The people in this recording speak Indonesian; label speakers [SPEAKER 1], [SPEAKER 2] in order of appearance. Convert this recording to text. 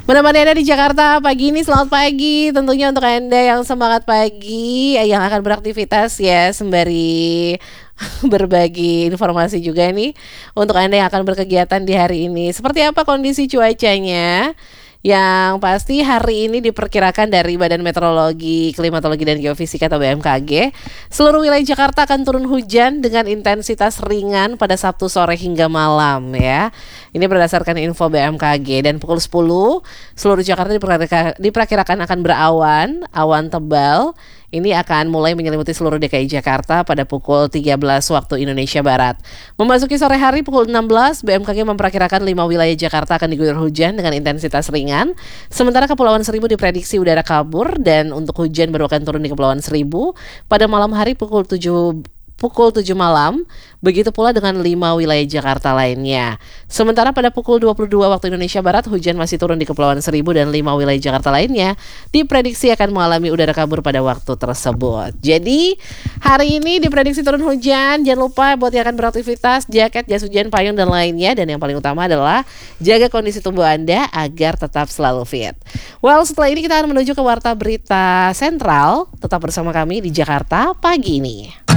[SPEAKER 1] Menemani Anda di Jakarta pagi ini, selamat pagi. Tentunya untuk Anda yang semangat pagi, yang akan beraktivitas ya, sembari berbagi informasi juga nih untuk Anda yang akan berkegiatan di hari ini. Seperti apa kondisi cuacanya? Yang pasti hari ini diperkirakan dari Badan Meteorologi, Klimatologi dan Geofisika atau BMKG, seluruh wilayah Jakarta akan turun hujan dengan intensitas ringan pada Sabtu sore hingga malam ya. Ini berdasarkan info BMKG, dan pukul 10 seluruh Jakarta diperkirakan akan berawan, awan tebal. Ini akan mulai menyelimuti seluruh DKI Jakarta pada pukul 13 waktu Indonesia Barat. Memasuki sore hari pukul 16, BMKG memperkirakan 5 wilayah Jakarta akan diguyur hujan dengan intensitas ringan. Sementara Kepulauan Seribu diprediksi udara kabur, dan untuk hujan baru akan turun di Kepulauan Seribu pada malam hari pukul 7 malam, begitu pula dengan 5 wilayah Jakarta lainnya. Sementara pada pukul 22 waktu Indonesia Barat, hujan masih turun di Kepulauan Seribu dan 5 wilayah Jakarta lainnya diprediksi akan mengalami udara kabur pada waktu tersebut. Jadi hari ini diprediksi turun hujan. Jangan lupa buat yang akan beraktivitas, jaket, jas hujan, payung dan lainnya. Dan yang paling utama adalah jaga kondisi tubuh Anda agar tetap selalu fit. Well, setelah ini kita akan menuju ke Warta Berita Sentral. Tetap bersama kami di Jakarta pagi ini.